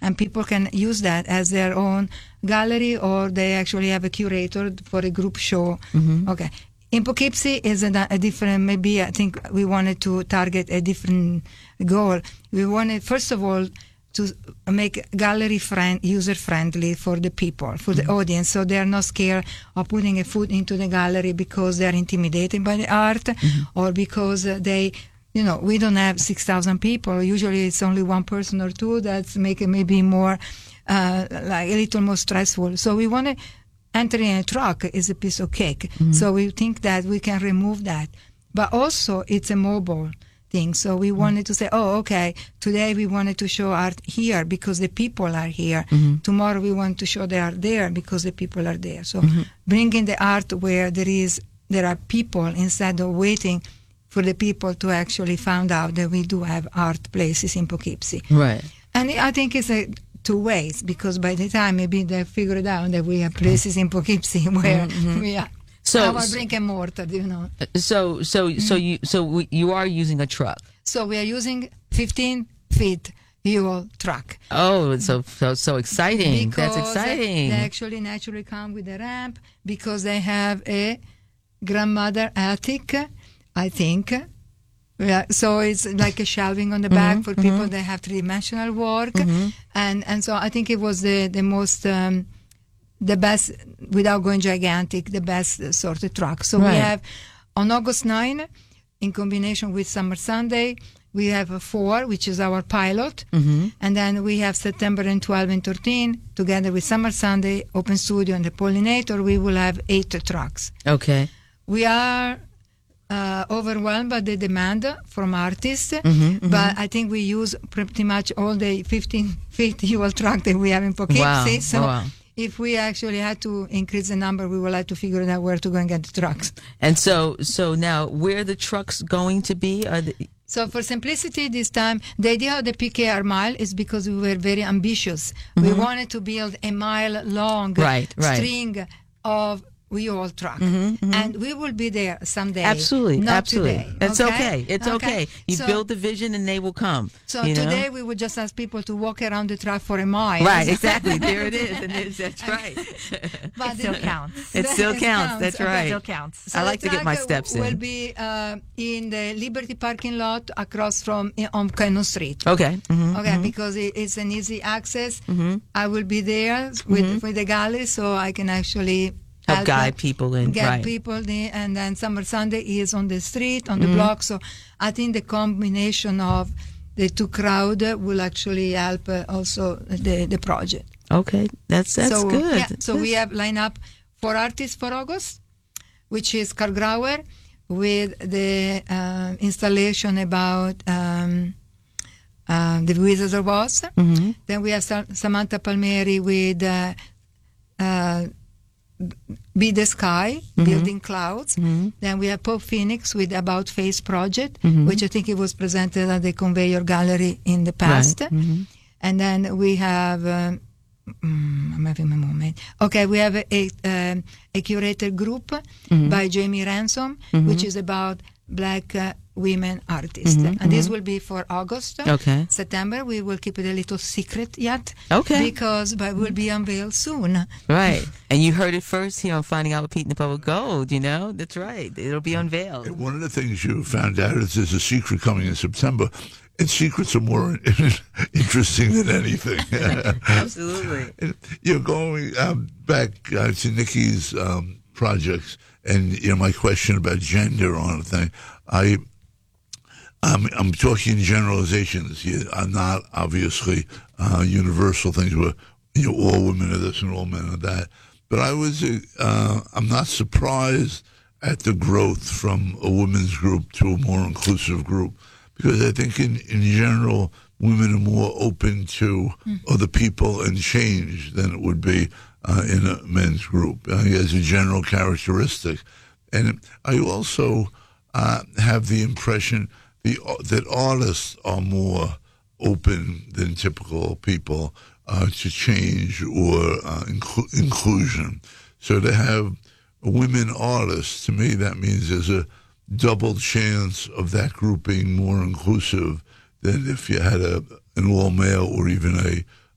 and people can use that as their own gallery, or they actually have a curator for a group show. Okay. In Poughkeepsie is a different, maybe I think we wanted to target a different goal. We wanted, first of all, to make gallery user-friendly for the people, for the audience, so they are not scared of putting a foot into the gallery because they are intimidated by the art, or because they, we don't have 6,000 people. Usually it's only one person or two. That's make it maybe more, like a little more stressful. So we want to entering a truck is a piece of cake. So we think that we can remove that. But also it's a mobile thing. So we wanted to say, today we wanted to show art here because the people are here. Tomorrow we want to show the art there because the people are there. So bringing the art where there are people instead of waiting for the people to actually find out that we do have art places in Poughkeepsie. Right. And I think it's two ways, because by the time maybe they figure it out that we have places in Poughkeepsie where we are. Our brick and mortar, So you are using a truck. So we are using 15 feet fuel truck. Oh, so exciting! Because that's exciting. They actually naturally come with a ramp because they have a grandmother attic, I think. Yeah, so it's like a shelving on the back for people that have three-dimensional work, and so I think it was the most the best, without going gigantic, the best sort of truck. So we have on August 9, in combination with Summer Sunday, we have 4, which is our pilot, and then we have September and 12 and 13 together with Summer Sunday, Open Studio, and the Pollinator. We will have 8 trucks. Okay. We are overwhelmed by the demand from artists, but I think we use pretty much all the 15 feet fuel truck that we have in Poughkeepsie. So if we actually had to increase the number, we will have to figure out where to go and get the trucks. And so now, where are the trucks going to be? So for simplicity this time, the idea of the PKR mile is because we were very ambitious. We wanted to build a mile-long string of fuel truck, and we will be there someday. Absolutely, not absolutely. Today. It's okay. It's okay. You build the vision, and they will come. So today we would just ask people to walk around the truck for a mile. Right, exactly. There it is. That's right. But it still counts. It still counts. That's right. It still counts. So I like to get my steps in. Will be in the Liberty parking lot across from on Cannon Street. Okay. Because it's an easy access. I will be there with the gallery, so I can actually help guide people in. And then Summer Sunday is on the street, on the block. So I think the combination of the two crowd will actually help also the project. Okay, that's so, good. Yeah, so we have lined up 4 artists for August, which is Karl Grauer with the installation about the Wizards of Oz. Then we have Samantha Palmieri with Be the Sky, Building Clouds. Then we have Pope Phoenix with About Face Project, which I think it was presented at the Conveyor Gallery in the past. And then we have, I'm having a moment. Okay, we have a curated group by Jamie Ransom, which is about Black women artists. And this will be for August. Okay. September, we will keep it a little secret yet. Okay. But will be unveiled soon. Right. And you heard it first here on Finding Out with Pete and the Public Gold, That's right. It'll be unveiled. And one of the things you found out is there's a secret coming in September. And secrets are more interesting than anything. Absolutely. You're going back to Nikki's projects, and my question about gender on the thing. I'm talking generalizations. I'm not obviously universal things where all women are this and all men are that. But I'm not surprised at the growth from a women's group to a more inclusive group, because I think in general women are more open to other people and change than it would be in a men's group as a general characteristic. And I also have the impression that artists are more open than typical people to change or inclusion. So to have women artists, to me, that means there's a double chance of that group being more inclusive than if you had an all-male or even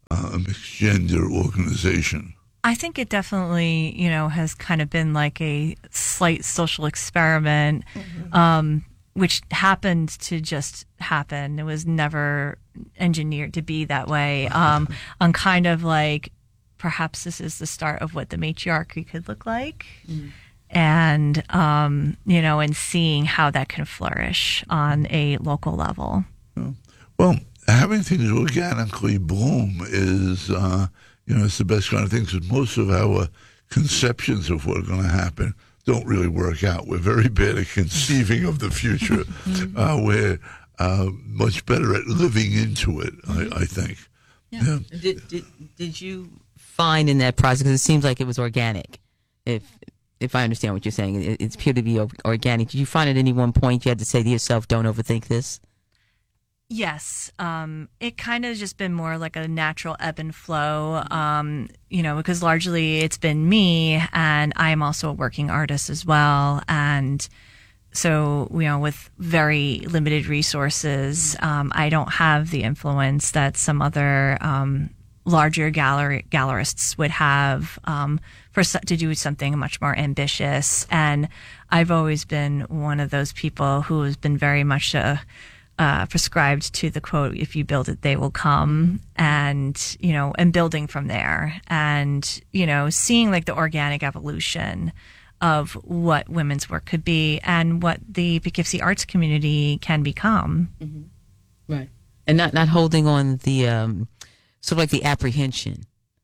a mixed gender organization? I think it definitely, has kind of been like a slight social experiment, which happened to just happen. It was never engineered to be that way. On kind of like, perhaps this is the start of what the matriarchy could look like. And, and seeing how that can flourish on a local level. Well, having things organically bloom is, it's the best kind of thing, because most of our conceptions of what's going to happen don't really work out. We're very bad at conceiving of the future. We're much better at living into it, I think. Yeah. Did you find in that process, because it seems like it was organic, if I understand what you're saying, it's pure to be organic. Did you find at any one point you had to say to yourself, don't overthink this? Yes. It kind of just been more like a natural ebb and flow, because largely it's been me, and I'm also a working artist as well. And so, with very limited resources, I don't have the influence that some other larger gallerists would have to do something much more ambitious. And I've always been one of those people who has been very much prescribed to the quote, "If you build it, they will come," and building from there, and seeing like the organic evolution of what women's work could be and what the Poughkeepsie arts community can become. Mm-hmm. Right, and not holding on the sort of like the apprehension,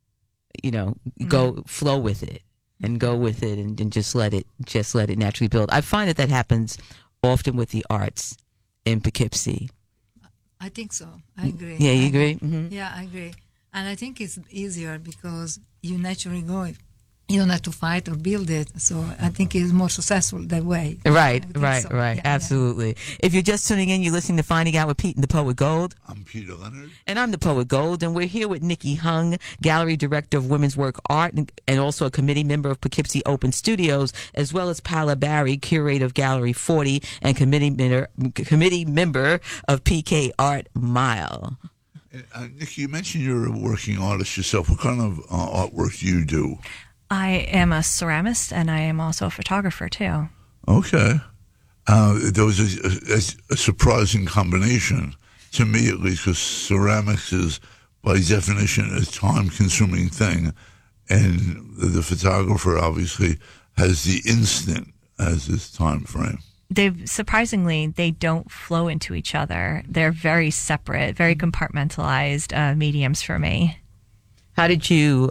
go flow with it and go with it and just let it naturally build. I find that happens often with the arts in Poughkeepsie. I think so. I agree. Yeah, you agree? Mm-hmm. Yeah, I agree. And I think it's easier because you naturally go. You don't have to fight or build it. So I think it's more successful that way. Right. So. Yeah, Absolutely. Yeah. If you're just tuning in, you're listening to Finding Out with Pete and the Poet Gold. I'm Peter Leonard. And I'm the Poet Gold. And we're here with Nikki Hung, Gallery Director of Women's Work Art and also a committee member of Poughkeepsie Open Studios, as well as Paula Barry, Curator of Gallery 40 and committee member of PK Art Mile. Nikki, you mentioned you're a working artist yourself. What kind of artwork do you do? I am a ceramist, and I am also a photographer, too. Okay. There was a surprising combination, to me at least, because ceramics is, by definition, a time-consuming thing, and the photographer obviously has the instant as his time frame. They don't flow into each other. They're very separate, very compartmentalized mediums for me. How did you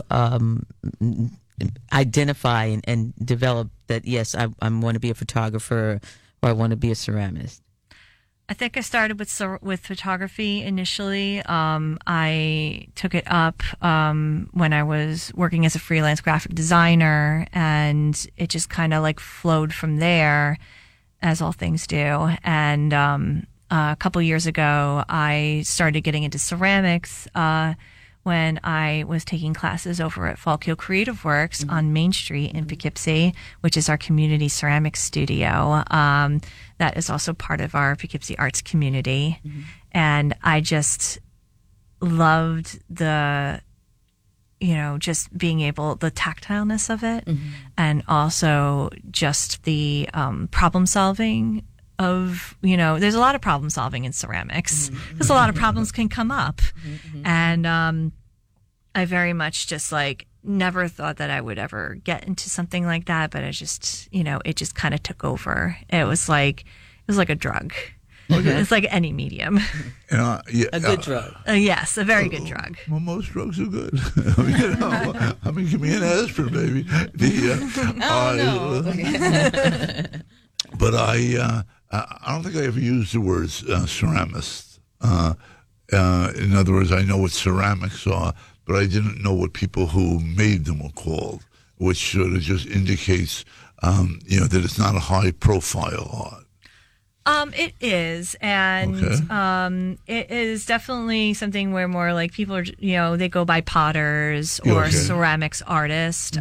identify and develop that, yes, I want to be a photographer or I want to be a ceramist? I think I started with photography initially. I took it up when I was working as a freelance graphic designer, and it just kind of like flowed from there, as all things do. And a couple years ago, I started getting into ceramics when I was taking classes over at Falk Hill Creative Works on Main Street in Poughkeepsie, which is our community ceramics studio. That is also part of our Poughkeepsie arts community. Mm-hmm. And I just loved the, just being able, the tactileness of it, and also just the problem solving of, there's a lot of problem solving in ceramics because a lot of problems can come up. And I very much just never thought that I would ever get into something like that, but it just kind of took over. It was like a drug. Okay. It's like any medium. A good drug. Yes, a very good drug. Well, most drugs are good. Give me an aspirin, baby. But I don't think I ever used the words ceramist. In other words, I know what ceramics are, but I didn't know what people who made them were called, which sort of just indicates, that it's not a high-profile art. It is, and okay. It is definitely something where more like people are, they go by potters or ceramics artist.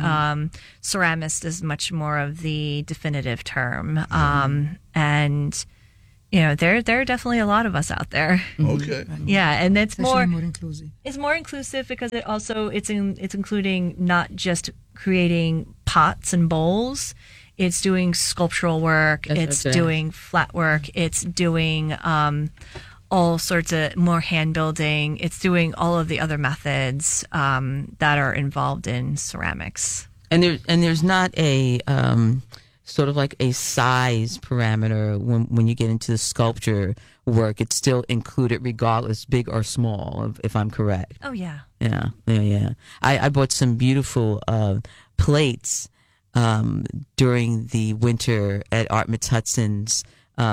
Ceramist is much more of the definitive term, and there are definitely a lot of us out there. Okay. Yeah, and it's Especially more more inclusive. It's more inclusive because it's including not just creating pots and bowls. It's doing sculptural work. It's doing flat work. It's doing all sorts of more hand building. It's doing all of the other methods that are involved in ceramics. And there's not a sort of like a size parameter when you get into the sculpture work. It's still included regardless, big or small, if I'm correct. Oh yeah. Yeah. I bought some beautiful plates during the winter at Art Matutson's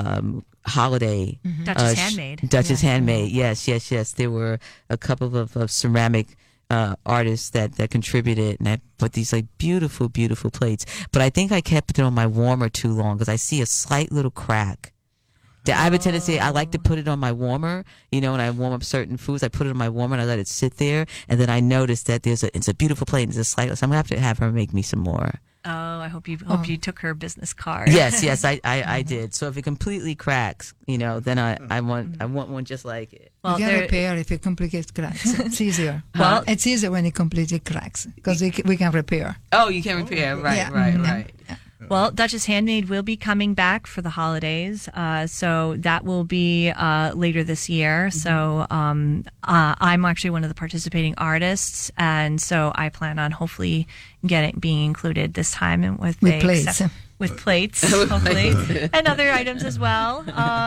holiday. Duchess Handmade. Duchess Handmade. Yes. There were a couple of ceramic artists that contributed, and I put these like beautiful plates. But I think I kept it on my warmer too long because I see a slight little crack. I have a tendency, I like to put it on my warmer, when I warm up certain foods, I put it on my warmer and I let it sit there, and then I notice that it's a beautiful plate and it's a slight, so I'm going to have her make me some more. Oh, I hope you took her business card. Yes, I did. So if it completely cracks, then I want one just like it. Well, you can repair if it completely cracks. It's easier. Well, it's easier when it completely cracks because we can repair. Oh, you can repair. Right. Yeah. Well, Duchess Handmade will be coming back for the holidays, so that will be later this year. Mm-hmm. So I'm actually one of the participating artists, and so I plan on hopefully being included this time with plates. With plates, hopefully, and other items as well.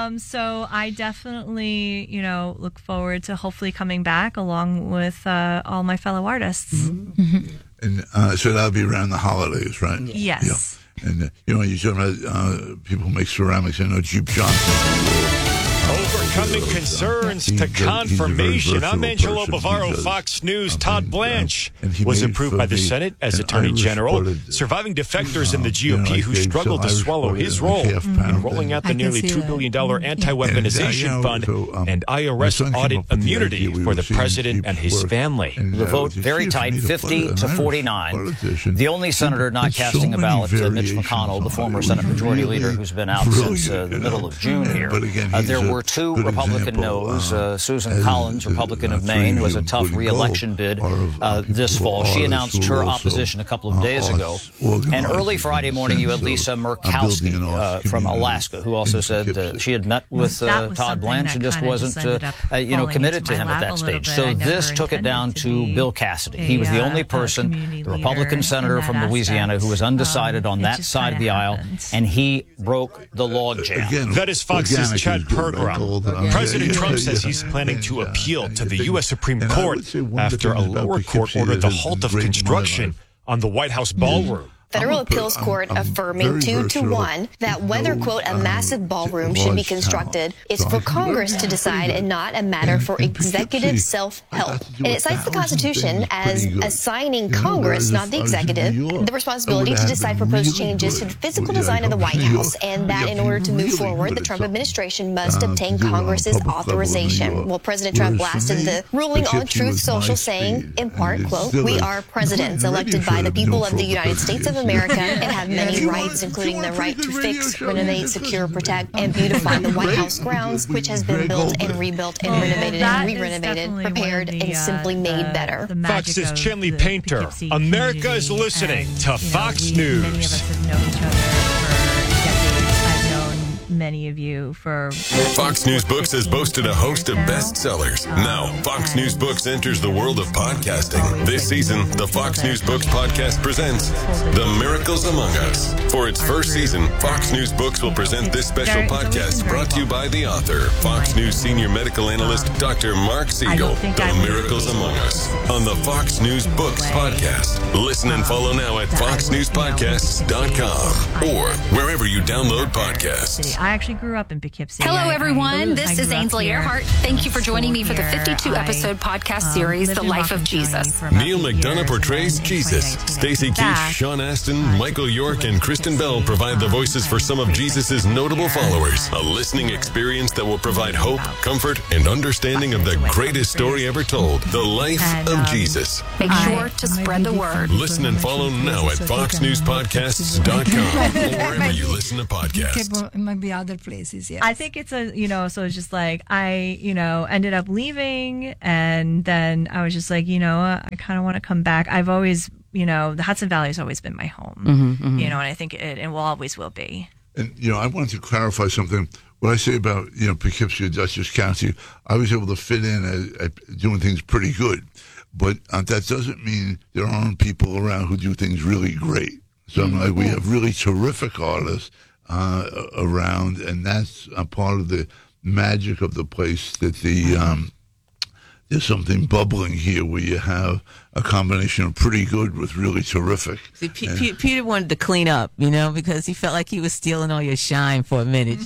So I definitely, look forward to hopefully coming back along with all my fellow artists. Mm-hmm. And so that'll be around the holidays, right? Yes. Yeah. And, you talk about people who make ceramics. I know Jeep Johnson. Overcoming concerns to confirmation. I'm Angelo Bavaro, Fox News. Todd Blanche was approved by the Senate as Attorney General. Surviving defectors in the GOP who struggled to swallow his role in rolling out the nearly $2 billion anti-weaponization fund and IRS audit immunity for the president and his family. The vote very tight, 50 to 49. The only senator not casting a ballot, Mitch McConnell, the former Senate Majority Leader who's been out since the middle of June here. There were two Republican no's. Susan Collins, Republican of Maine, was a tough re-election bid this fall. She announced her opposition a couple of days ago. And early Friday morning, you had Lisa Murkowski from Alaska, who also said she had met with Todd Blanche and just wasn't committed to him at that stage. So this took it down to Bill Cassidy. He was the only person, the Republican senator from Louisiana, who was undecided on that side of the aisle, and he broke the logjam. That is Fox's Chad Pergram. President Trump says he's planning to appeal to the U.S. Supreme Court after a lower court ordered the halt of construction on the White House ballroom. Federal Appeals Court affirming 2-1 that whether, quote, a massive ballroom should be constructed is for Congress to decide and not a matter for executive self-help. And it cites the Constitution as assigning Congress, not the executive, the responsibility to decide proposed changes to the physical design of the White House, and that in order to move forward, the Trump administration must obtain Congress's authorization. Well, President Trump blasted the ruling on Truth Social, saying, in part, quote, we are presidents elected by the people of the United States of America and have many rights, including the right to fix, renovate, secure, protect, and beautify the White House grounds, which has been built and rebuilt and renovated and re-renovated, prepared, and simply made better. Fox's Chenley Painter. America is listening to Fox News. Many of us have known each other for decades. I've known many of you for... Fox News Books has boasted a host of bestsellers. Now, Fox News Books enters the world of podcasting. This season, the Fox News Books podcast presents The Miracles Among Us. For its first season, Fox News Books will present this special podcast brought to you by the author, Fox News senior medical analyst, Dr. Mark Siegel. The Miracles Among Us on the Fox News Books podcast. Listen and follow now at foxnewspodcasts.com or wherever you download podcasts. I actually grew up in Poughkeepsie. Hello, everyone. This is Ainsley Earhart. Thank you for joining me for the 52-episode podcast series, The Life of Jesus. throughout the McDonough years, portrays and then in Jesus. 2019 Stacey I came Keach, back, Sean Astin, Michael York, and Kristen Bell provide the voices for some of Jesus' notable followers. A listening experience that will provide hope, comfort, and understanding of the great story ever told, the life of Jesus. Make sure to spread the word. Listen and follow now at foxnewspodcasts.com or wherever you listen to podcasts. It might be other places, yes. I think it's so it's just like I, ended up leaving, and then I was just like, I kind of want to come back. I've always, the Hudson Valley has always been my home, and I think it will always will be. And, I wanted to clarify something. What I say about, Poughkeepsie, Dutchess County, I was able to fit in at doing things pretty good. But that doesn't mean there aren't people around who do things really great. So we have really terrific artists around, and that's a part of the magic of the place, that there's something bubbling here where you have a combination of pretty good with really terrific. See, Peter wanted to clean up, because he felt like he was stealing all your shine for a minute,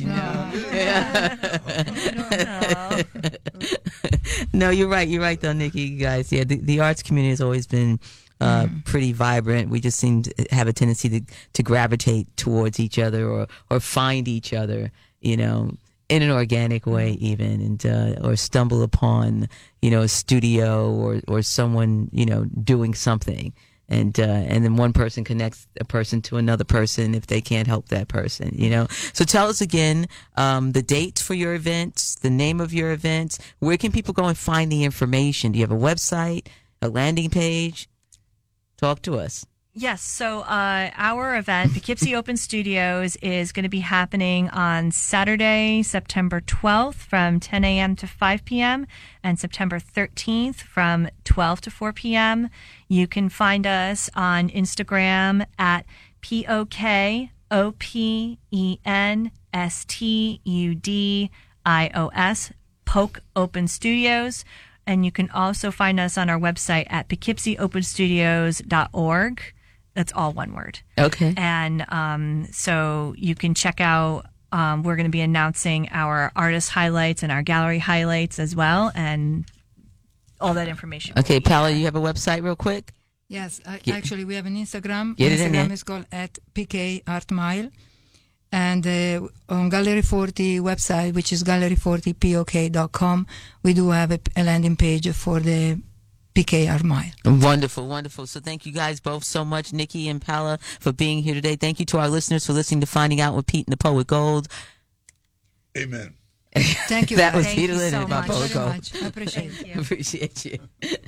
No, you're right though, Nikki, you guys. Yeah, the arts community has always been pretty vibrant. We just seem to have a tendency to gravitate towards each other or find each other, in an organic way even, and or stumble upon a studio or someone doing something, and then one person connects a person to another person if they can't help that person. So tell us again the dates for your events, the name of your events. Where can people go and find the information? Do you have a website, a landing page? Talk to us. Yes. So our event, Poughkeepsie Open Studios, is going to be happening on Saturday, September 12th from 10 a.m. to 5 p.m. and September 13th from 12 to 4 p.m. You can find us on Instagram at POKOPENSTUDIOS, Poke Open Studios. And you can also find us on our website at PoughkeepsieOpenStudios.org. That's all one word. Okay. And so you can check out, we're going to be announcing our artist highlights and our gallery highlights as well, and all that information. Okay, Paula, you have a website real quick? Yes. Actually, we have an Instagram. Instagram is called @PK_Art_Mile. And on Gallery 40 website, which is gallery40pok.com, we do have a landing page for the PK Art Mile. Wonderful, wonderful. So thank you guys both so much, Nikki and Paula, for being here today. Thank you to our listeners for listening to Finding Out with Pete and the Poet Gold. Amen. Thank you. That was Thank Peter you Leonard, so my much. Poet Very Gold. much. I appreciate you. Appreciate you.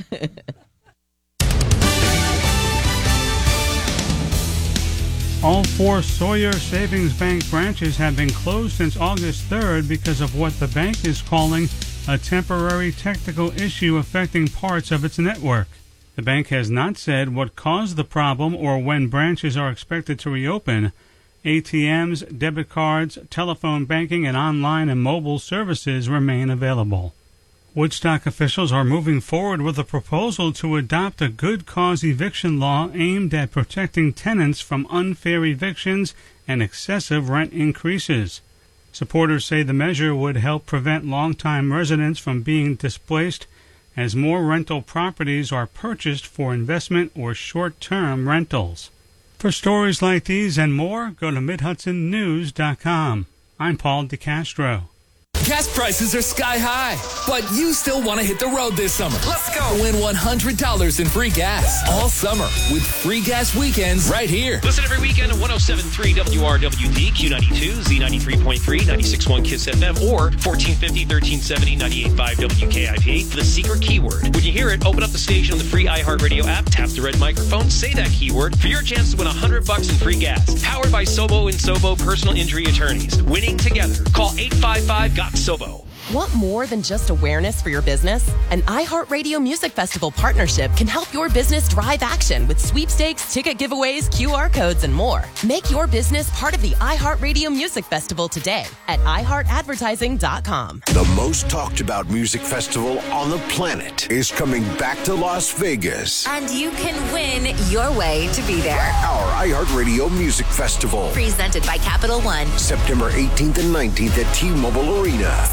All 4 Sawyer Savings Bank branches have been closed since August 3rd because of what the bank is calling a temporary technical issue affecting parts of its network. The bank has not said what caused the problem or when branches are expected to reopen. ATMs, debit cards, telephone banking, and online and mobile services remain available. Woodstock officials are moving forward with a proposal to adopt a good cause eviction law aimed at protecting tenants from unfair evictions and excessive rent increases. Supporters say the measure would help prevent longtime residents from being displaced as more rental properties are purchased for investment or short-term rentals. For stories like these and more, go to MidHudsonNews.com. I'm Paul DeCastro. Gas prices are sky high, but you still want to hit the road this summer. Let's go! Win $100 in free gas all summer with free gas weekends right here. Listen every weekend at 107.3 WRWD, Q92, Z93.3, 96.1 KISS FM, or 1450, 1370, 98.5 WKIP for the secret keyword. When you hear it, open up the station on the free iHeartRadio app, tap the red microphone, say that keyword for your chance to win $100 in free gas. Powered by Sobo and Sobo Personal Injury Attorneys. Winning together. Call 855-GOT-SOBO. Want more than just awareness for your business? An iHeartRadio Music Festival partnership can help your business drive action with sweepstakes, ticket giveaways, QR codes, and more. Make your business part of the iHeartRadio Music Festival today at iHeartAdvertising.com. The most talked about music festival on the planet is coming back to Las Vegas. And you can win your way to be there. Our iHeartRadio Music Festival. Presented by Capital One. September 18th and 19th at T-Mobile Arena. 16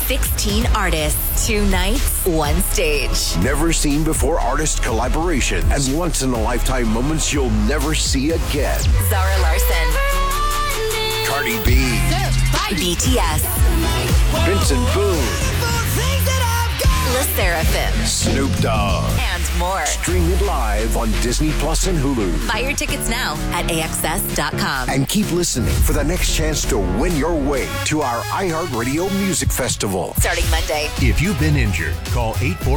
13 artists, 2 nights, 1 stage. Never seen before artist collaborations and once-in-a-lifetime moments you'll never see again. Zara Larsson, Cardi B, BTS, Vincent Boone, LE SSERAFIM, Snoop Dogg, and more. Stream it live on Disney Plus and Hulu. Buy your tickets now at AXS.com. And keep listening for the next chance to win your way to our iHeartRadio Music Festival. Starting Monday. If you've been injured, call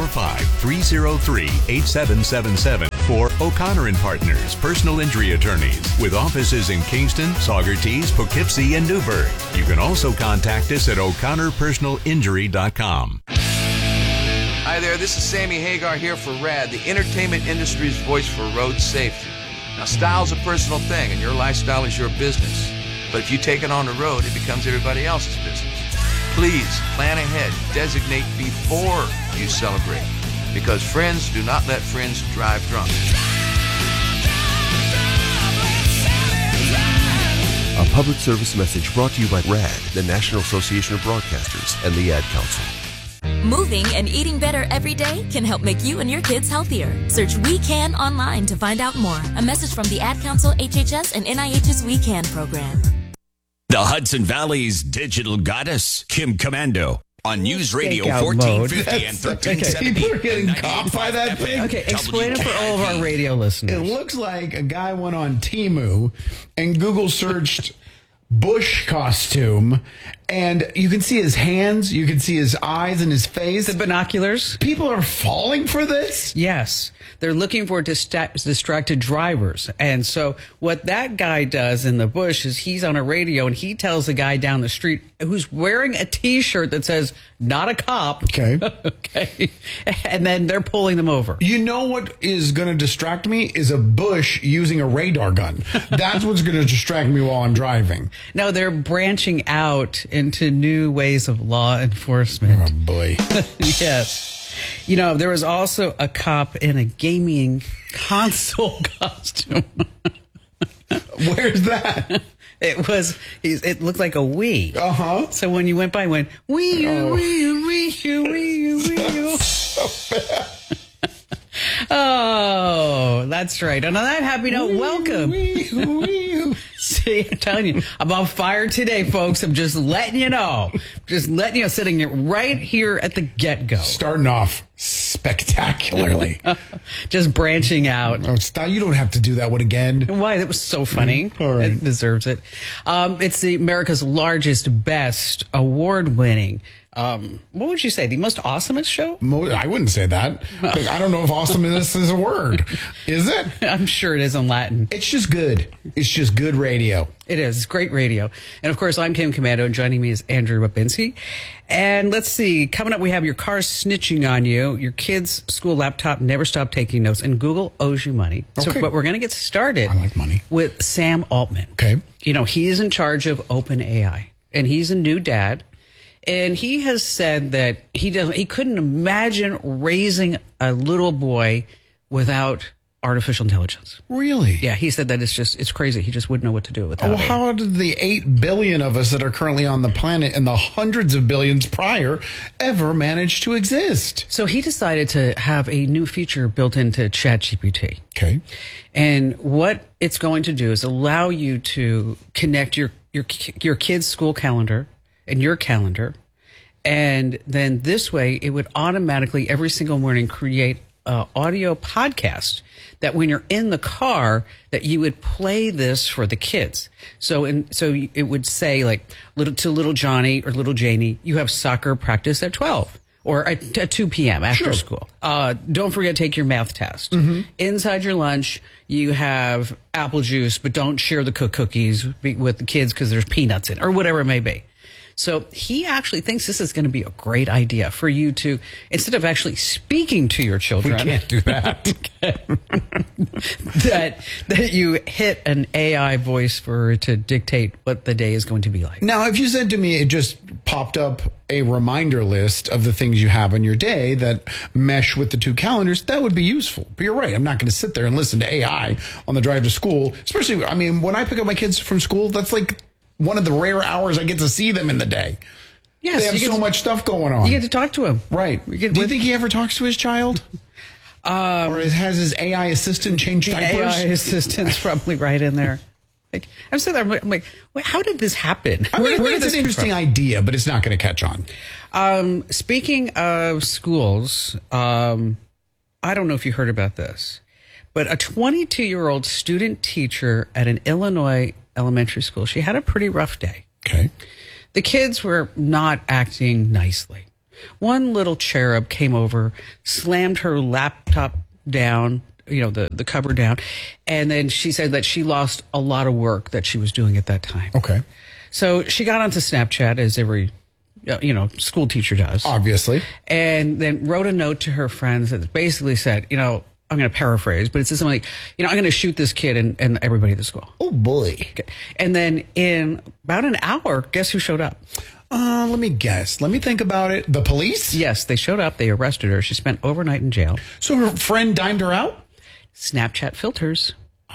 845-303-8777 for O'Connor and Partners, personal injury attorneys, with offices in Kingston, Saugerties, Poughkeepsie, and Newburgh. You can also contact us at o'connorpersonalinjury.com. Hi there, this is Sammy Hagar here for RAD, the entertainment industry's voice for road safety. Now, style's a personal thing, and your lifestyle is your business. But if you take it on the road, it becomes everybody else's business. Please plan ahead, designate before you celebrate, because friends do not let friends drive drunk. A public service message brought to you by RAD, the National Association of Broadcasters, and the Ad Council. Moving and eating better every day can help make you and your kids healthier. Search We Can online to find out more. A message from the Ad Council, HHS, and NIH's We Can program. The Hudson Valley's digital goddess, Kim Commando. On News Radio 1450 and 1370. People are getting caught by that thing. Okay, explain it for all of our radio listeners. It looks like a guy went on Temu and Google searched Bush costume, and you can see his hands, you can see his eyes and his face. The binoculars. People are falling for this? Yes. They're looking for distracted drivers. And so what that guy does in the bush is he's on a radio and he tells the guy down the street who's wearing a T-shirt that says, not a cop. Okay. Okay. And then they're pulling them over. You know what is going to distract me is a Bush using a radar gun. That's what's going to distract me while I'm driving. No, they're branching out into new ways of law enforcement. Oh, boy. Yes. You know, there was also a cop in a gaming console costume. Where's that? It looked like a Wii. Uh-huh. So when you went by, it went, Wii, Wii. So bad. Oh, that's right. And on that happy note, welcome. See, I'm telling you, I'm on fire today, folks. I'm just letting you know. Sitting right here at the get-go. Starting off spectacularly. Just branching out. Oh, you don't have to do that one again. Why? That was so funny. All right. It deserves it. It's America's largest, best, award-winning, what would you say? The most awesomest show? I wouldn't say that. I don't know if awesomeness is a word. Is it? I'm sure it is in Latin. It's just good. It's just good radio. It is. It's great radio. And of course, I'm Kim Commando, and joining me is Andrew Babinski. And let's see, coming up, we have your car snitching on you, your kid's school laptop never stopped taking notes, and Google owes you money. Okay. But we're going to get started. I like money. With Sam Altman. Okay. You know, he is in charge of OpenAI, and he's a new dad. And he has said that he couldn't imagine raising a little boy without artificial intelligence. Really? Yeah, he said that it's crazy. He just wouldn't know what to do without it. How did the 8 billion of us that are currently on the planet and the hundreds of billions prior ever manage to exist? So he decided to have a new feature built into ChatGPT. Okay. And what it's going to do is allow you to connect your kid's school calendar and your calendar. And then this way, it would automatically every single morning create an audio podcast that when you're in the car, that you would play this for the kids. So it would say like to little Johnny or little Janie, you have soccer practice at 12 or at 2 p.m. after school. Don't forget to take your math test. Mm-hmm. Inside your lunch, you have apple juice, but don't share the cookies with the kids because there's peanuts in it or whatever it may be. So he actually thinks this is going to be a great idea for you to, instead of actually speaking to your children. We can't do that. that you hit an AI voice for to dictate what the day is going to be like. Now, if you said to me, it just popped up a reminder list of the things you have in your day that mesh with the 2 calendars, that would be useful. But you're right. I'm not going to sit there and listen to AI on the drive to school. Especially, when I pick up my kids from school, that's like one of the rare hours I get to see them in the day. Yes, they have so much stuff going on. You get to talk to him. Right. Do you think he ever talks to his child? Or has his AI assistant changed diapers? AI assistant's probably right in there. Like, I'm sitting there, I'm like, wait, how did this happen? I mean, it's an interesting idea, but it's not going to catch on. Speaking of schools, I don't know if you heard about this, but a 22-year-old student teacher at an Illinois elementary school, she had a pretty rough day. Okay. The kids were not acting nicely. One little cherub came over, slammed her laptop down, the cover down, and then she said that she lost a lot of work that she was doing at that time. Okay. So she got onto Snapchat, as every school teacher does. Obviously. And then wrote a note to her friends that basically said, I'm going to paraphrase, but it says something like, I'm going to shoot this kid and everybody at the school. Oh, boy. Okay. And then in about an hour, guess who showed up? Let me guess. Let me think about it. The police? Yes, they showed up. They arrested her. She spent overnight in jail. So her friend dined her out? Snapchat filters.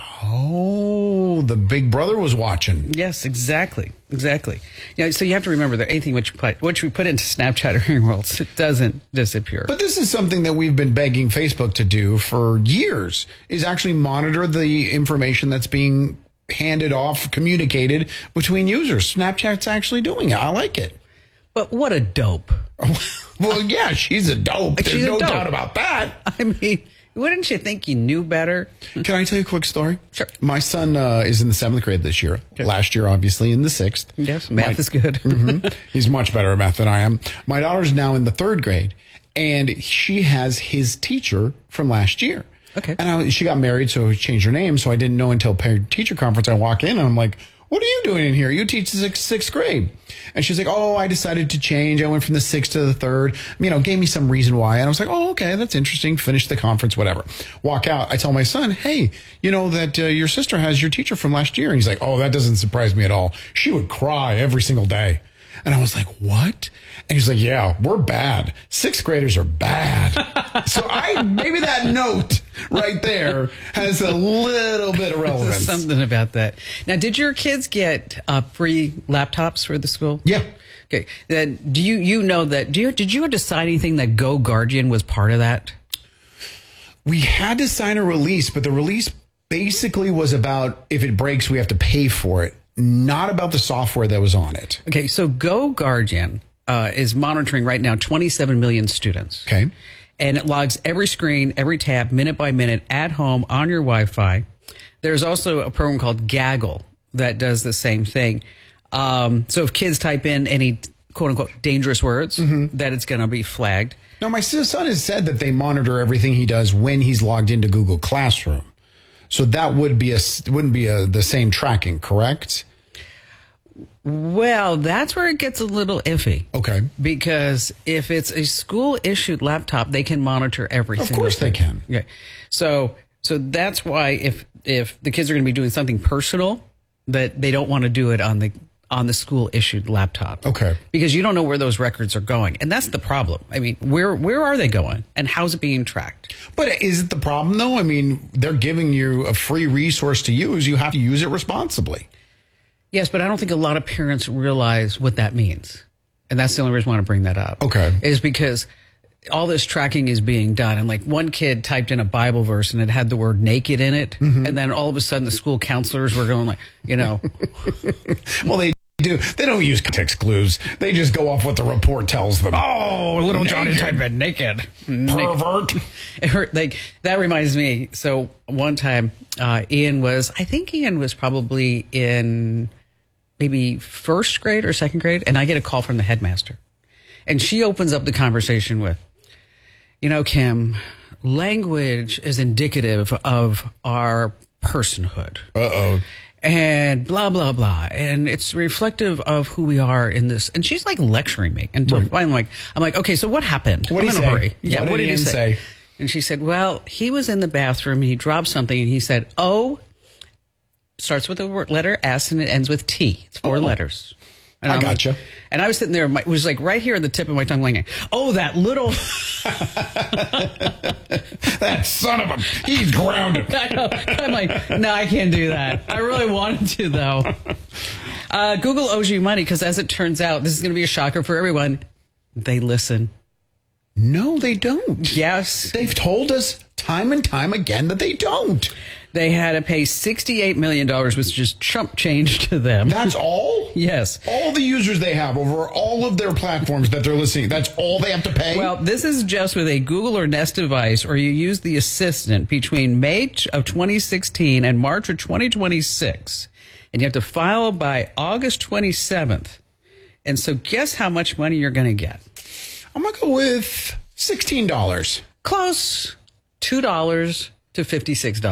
Oh, the big brother was watching. Yes, exactly. So you have to remember that anything which we put into Snapchat or hearing worlds, it doesn't disappear. But this is something that we've been begging Facebook to do for years, is actually monitor the information that's being handed off, communicated between users. Snapchat's actually doing it. I like it. But what a dope. Well, yeah, she's a dope. There's no doubt about that. I mean, wouldn't you think you knew better? Can I tell you a quick story? Sure. My son is in the 7th grade this year. Okay. Last year, obviously, in the 6th. Yes, math is good. He's much better at math than I am. My daughter's now in the 3rd grade, and she has his teacher from last year. Okay. And she got married, so she changed her name, so I didn't know until parent-teacher conference. I walk in, and I'm like, what are you doing in here? You teach the 6th grade. And she's like, oh, I decided to change. I went from the 6th to the 3rd. Gave me some reason why. And I was like, oh, okay, that's interesting. Finish the conference, whatever. Walk out. I tell my son, hey, that your sister has your teacher from last year. And he's like, oh, that doesn't surprise me at all. She would cry every single day. And I was like, what? And he's like, yeah, we're bad. 6th graders are bad. So maybe that note right there has a little bit of relevance. There's something about that. Now, did your kids get free laptops for the school? Yeah. Okay. Then do you know that? Did you decide anything that Go Guardian was part of that? We had to sign a release, but the release basically was about if it breaks, we have to pay for it. Not about the software that was on it. Okay, so Go Guardian is monitoring right now 27 million students. Okay. And it logs every screen, every tab, minute by minute, at home, on your Wi-Fi. There's also a program called Gaggle that does the same thing. So if kids type in any quote-unquote dangerous words, that it's going to be flagged. Now, my son has said that they monitor everything he does when he's logged into Google Classroom. So that wouldn't be the same tracking, correct? Well, that's where it gets a little iffy. Okay. Because if it's a school-issued laptop, they can monitor everything. Of course they can. Yeah. So that's why if the kids are going to be doing something personal, that they don't want to do it on the school-issued laptop. Okay. Because you don't know where those records are going. And that's the problem. I mean, where are they going? And how's it being tracked? But is it the problem, though? I mean, they're giving you a free resource to use. You have to use it responsibly. Yes, but I don't think a lot of parents realize what that means. And that's the only reason I want to bring that up. Okay. Is because all this tracking is being done. And like one kid typed in a Bible verse and it had the word naked in it. And then all of a sudden the school counselors were going like, Well, they do. They don't use context clues. They just go off what the report tells them. Oh, little Johnny typed in naked. Pervert. It hurt. That reminds me. So one time, Ian was probably in maybe 1st grade or 2nd grade. And I get a call from the headmaster. And she opens up the conversation with, Kim, language is indicative of our personhood. Uh-oh. And blah, blah, blah. And it's reflective of who we are in this. And she's like lecturing me. And finally I'm like, okay, so what happened? What did he say? Hurry. Yeah, what did he say? And she said, well, he was in the bathroom. He dropped something and he said, oh, starts with the letter S and it ends with T. It's 4 letters. And I gotcha. And I was sitting there, it was like right here at the tip of my tongue, like, oh, that little. That son of a, he's grounded. I know. I'm like, no, I can't do that. I really wanted to, though. Google owes you money because, as it turns out, this is going to be a shocker for everyone. They listen. No, they don't. Yes. They've told us time and time again that they don't. They had to pay $68 million, which is chump change to them. That's all? Yes. All the users they have over all of their platforms that they're listening, that's all they have to pay? Well, this is just with a Google or Nest device, or you use the Assistant between May of 2016 and March of 2026. And you have to file by August 27th. And so guess how much money you're going to get? I'm going to go with $16. Close. $2 to $56.